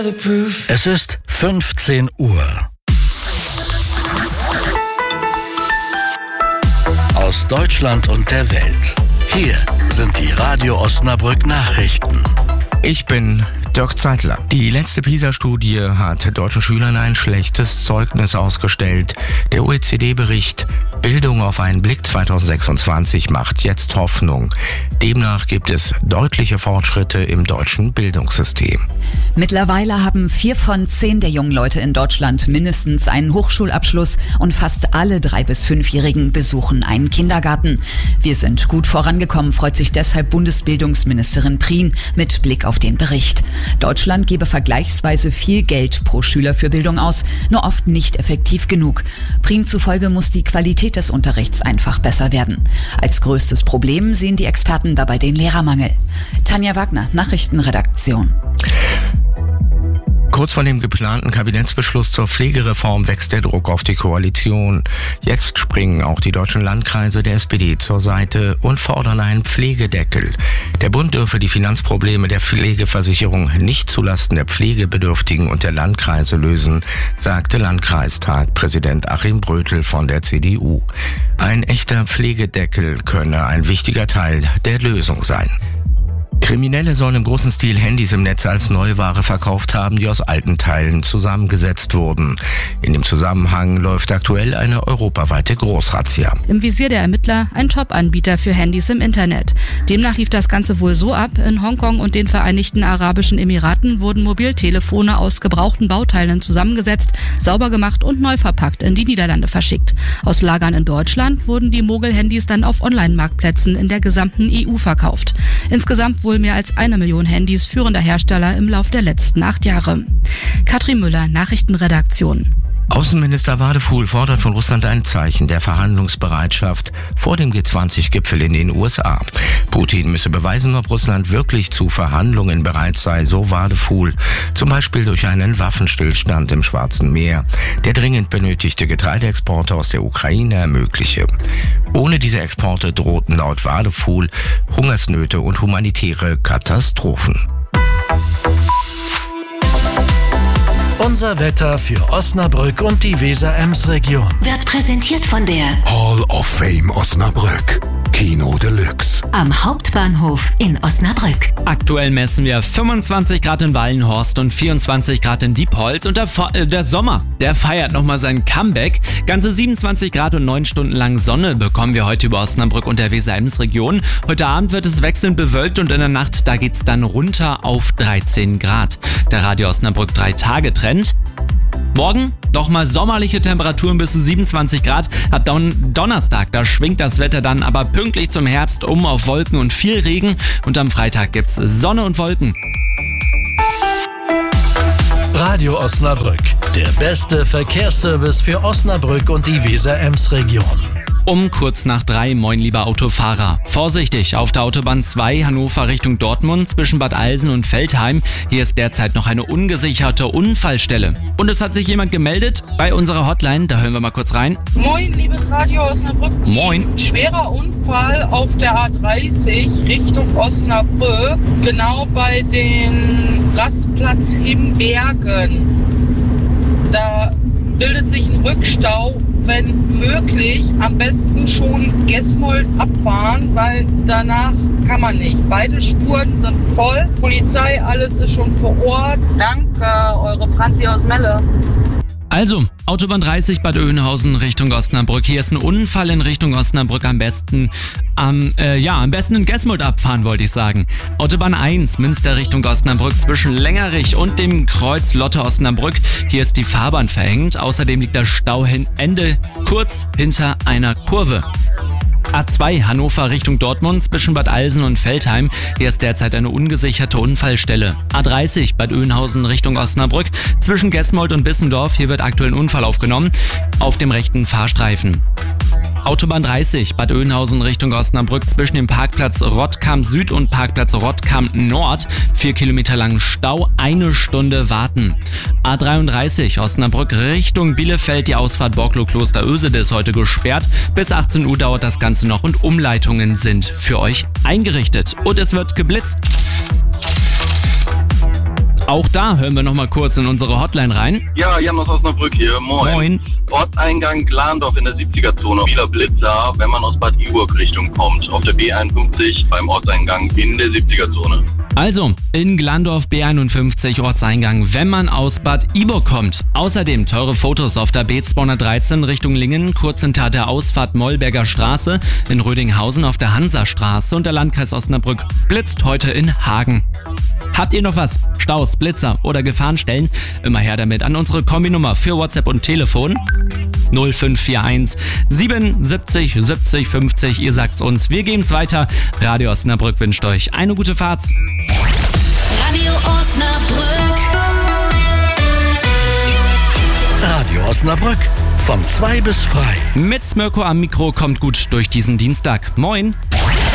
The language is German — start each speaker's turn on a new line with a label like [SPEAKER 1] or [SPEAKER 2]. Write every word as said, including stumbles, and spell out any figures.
[SPEAKER 1] Es ist fünfzehn Uhr. Aus Deutschland und der Welt. Hier sind die Radio Osnabrück Nachrichten.
[SPEAKER 2] Ich bin Dirk Zeitler. Die letzte PISA-Studie hat deutschen Schülern ein schlechtes Zeugnis ausgestellt. Der O E C D-Bericht Bildung auf einen Blick zweitausendsechsundzwanzig macht jetzt Hoffnung. Demnach gibt es deutliche Fortschritte im deutschen Bildungssystem.
[SPEAKER 3] Mittlerweile haben vier von zehn der jungen Leute in Deutschland mindestens einen Hochschulabschluss und fast alle drei- bis fünfjährigen besuchen einen Kindergarten. Wir sind gut vorangekommen, freut sich deshalb Bundesbildungsministerin Prien mit Blick auf den Bericht. Deutschland gebe vergleichsweise viel Geld pro Schüler für Bildung aus, nur oft nicht effektiv genug. Prien zufolge muss die Qualität des Unterrichts einfach besser werden. Als größtes Problem sehen die Experten dabei den Lehrermangel. Tanja Wagner, Nachrichtenredaktion.
[SPEAKER 2] Kurz vor dem geplanten Kabinettsbeschluss zur Pflegereform wächst der Druck auf die Koalition. Jetzt springen auch die deutschen Landkreise der S P D zur Seite und fordern einen Pflegedeckel. Der Bund dürfe die Finanzprobleme der Pflegeversicherung nicht zulasten der Pflegebedürftigen und der Landkreise lösen, sagte Landkreistagpräsident Achim Brötel von der C D U. Ein echter Pflegedeckel könne ein wichtiger Teil der Lösung sein. Kriminelle sollen im großen Stil Handys im Netz als Neuware verkauft haben, die aus alten Teilen zusammengesetzt wurden. In dem Zusammenhang läuft aktuell eine europaweite Großrazzia.
[SPEAKER 4] Im Visier der Ermittler ein Top-Anbieter für Handys im Internet. Demnach lief das Ganze wohl so ab: In Hongkong und den Vereinigten Arabischen Emiraten wurden Mobiltelefone aus gebrauchten Bauteilen zusammengesetzt, sauber gemacht und neu verpackt in die Niederlande verschickt. Aus Lagern in Deutschland wurden die Mogel-Handys dann auf Online-Marktplätzen in der gesamten E U verkauft. Insgesamt wohl mehr als eine Million Handys führender Hersteller im Lauf der letzten acht Jahre. Katrin Müller, Nachrichtenredaktion.
[SPEAKER 2] Außenminister Wadefuhl fordert von Russland ein Zeichen der Verhandlungsbereitschaft vor dem G zwanzig Gipfel in den U S A. Putin müsse beweisen, ob Russland wirklich zu Verhandlungen bereit sei, so Wadefuhl. Zum Beispiel durch einen Waffenstillstand im Schwarzen Meer, der dringend benötigte Getreideexporte aus der Ukraine ermögliche. Ohne diese Exporte drohten laut Wadefuhl Hungersnöte und humanitäre Katastrophen.
[SPEAKER 1] Unser Wetter für Osnabrück und die Weser-Ems-Region
[SPEAKER 5] Wird präsentiert von der
[SPEAKER 6] Hall of Fame Osnabrück. Kino Deluxe.
[SPEAKER 5] Am Hauptbahnhof in Osnabrück.
[SPEAKER 7] Aktuell messen wir fünfundzwanzig Grad in Wallenhorst und vierundzwanzig Grad in Diepholz. Und der, äh, der Sommer, der feiert nochmal sein Comeback. Ganze siebenundzwanzig Grad und neun Stunden lang Sonne bekommen wir heute über Osnabrück und der Weser-Ems-Region. Heute Abend wird es wechselnd bewölkt und in der Nacht, da geht's dann runter auf dreizehn Grad. Der Radio Osnabrück drei Tage Trend. Morgen nochmal sommerliche Temperaturen bis zu siebenundzwanzig Grad. Ab Don- Donnerstag, da schwingt das Wetter dann aber pünktlich zum Herbst um auf Wolken und viel Regen. Und am Freitag gibt's Sonne und Wolken.
[SPEAKER 1] Radio Osnabrück, der beste Verkehrsservice für Osnabrück und die Weser-Ems-Region.
[SPEAKER 7] Um kurz nach drei, moin lieber Autofahrer. Vorsichtig, auf der Autobahn zwei Hannover Richtung Dortmund zwischen Bad Alsen und Veltheim. Hier ist derzeit noch eine ungesicherte Unfallstelle. Und es hat sich jemand gemeldet bei unserer Hotline, da hören wir mal kurz rein.
[SPEAKER 8] Moin, liebes Radio Osnabrück.
[SPEAKER 7] Moin.
[SPEAKER 8] Schwerer Unfall auf der A dreißig Richtung Osnabrück, genau bei den Rastplatz Himbergen. Da bildet sich ein Rückstau. Wenn möglich, am besten schon Gesmold abfahren, weil danach kann man nicht. Beide Spuren sind voll. Polizei, alles ist schon vor Ort. Danke, eure Franzi aus Melle.
[SPEAKER 7] Also, Autobahn dreißig Bad Oeynhausen Richtung Osnabrück. Hier ist ein Unfall in Richtung Osnabrück. Am besten, ähm, äh, ja, am besten in Gesmold abfahren, wollte ich sagen. Autobahn eins Münster Richtung Osnabrück zwischen Längerich und dem Kreuz Lotte Osnabrück. Hier ist die Fahrbahn verhängt. Außerdem liegt das Stauende kurz hinter einer Kurve. A zwei Hannover Richtung Dortmund zwischen Bad Alsen und Veltheim. Hier ist derzeit eine ungesicherte Unfallstelle. A dreißig Bad Oeynhausen Richtung Osnabrück zwischen Gesmold und Bissendorf. Hier wird aktuell ein Unfall aufgenommen auf dem rechten Fahrstreifen. Autobahn dreißig Bad Oeynhausen Richtung Osnabrück zwischen dem Parkplatz Rottkamp Süd und Parkplatz Rottkamp Nord. Vier Kilometer lang Stau, eine Stunde warten. A dreiunddreißig Osnabrück Richtung Bielefeld, die Ausfahrt Borklow-Klosterösede ist heute gesperrt. Bis achtzehn Uhr dauert das Ganze noch und Umleitungen sind für euch eingerichtet. Und es wird geblitzt. Auch da hören wir noch mal kurz in unsere Hotline rein.
[SPEAKER 9] Ja, Jan aus Osnabrück hier. Moin.
[SPEAKER 7] Moin.
[SPEAKER 9] Ortseingang Glandorf in der siebziger-Zone. Vieler Blitzer, wenn man aus Bad Iburg Richtung kommt. Auf der B einundfünfzig beim Ortseingang in der siebziger-Zone.
[SPEAKER 7] Also, in Glandorf B einundfünfzig Ortseingang, wenn man aus Bad Iburg kommt. Außerdem teure Fotos auf der B zweihundertdreizehn Richtung Lingen, kurz hinter der Ausfahrt Mollberger Straße, in Rödinghausen auf der Hansastraße und der Landkreis Osnabrück blitzt heute in Hagen. Habt ihr noch was? Staus, Blitzer oder Gefahrenstellen? Immer her damit an unsere Kombinummer für WhatsApp und Telefon null fünf vier eins siebenundsiebzig siebzig fünfzig. Ihr sagt's uns, wir geben's weiter. Radio Osnabrück wünscht euch eine gute Fahrt.
[SPEAKER 5] Radio Osnabrück.
[SPEAKER 1] Radio Osnabrück von zwei bis frei.
[SPEAKER 7] Mit Smirko am Mikro kommt gut durch diesen Dienstag. Moin!